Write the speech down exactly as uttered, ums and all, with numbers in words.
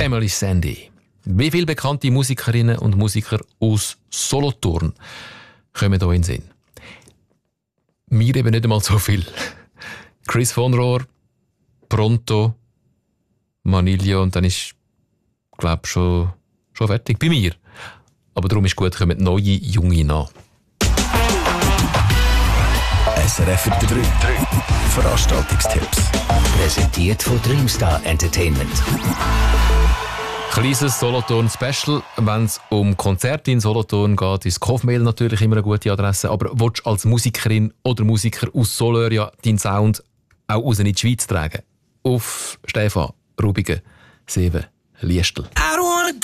Emily Sandé. Wie viele bekannte Musikerinnen und Musiker aus Solothurn kommen hier in den Sinn? Mir eben nicht einmal so viel. Chris von Rohr, Pronto, Manilio und dann ist, glaube ich, schon, schon fertig. Bei mir. Aber darum ist gut, kommen neue, junge nach. S R F drei. Veranstaltungstipps. Präsentiert von Dreamstar Entertainment. Kleines Solothurn-Special. Wenn es um Konzerte in Solothurn geht, ist Kaufmail natürlich immer eine gute Adresse. Aber willst du als Musikerin oder Musiker aus Solothurn ja deinen Sound auch raus in die Schweiz tragen? Auf Stefan Rubigen, sieben Liestel. I don't